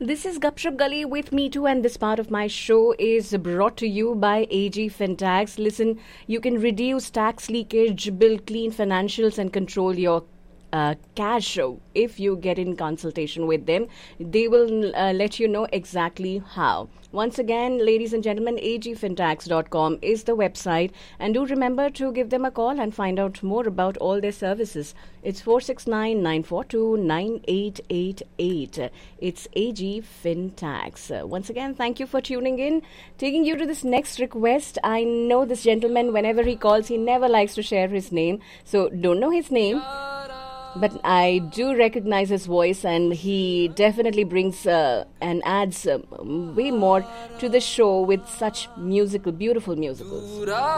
This is Gupshup Gully with me too, and this part of my show is brought to you by AG Fintax. Listen, you can reduce tax leakage, build clean financials, and control your cash if you get in consultation with them. They will let you know exactly how. Once again, ladies and gentlemen, agfintax.com is the website, and do remember to give them a call and find out more about all their services. It's 469-942-9888. It's AG Fintax. Once again, thank you for tuning in. Taking you to this next request. I know this gentleman, whenever he calls, he never likes to share his name, so don't know his name. But I do recognize his voice, and he definitely brings and adds way more to the show with such beautiful musicals.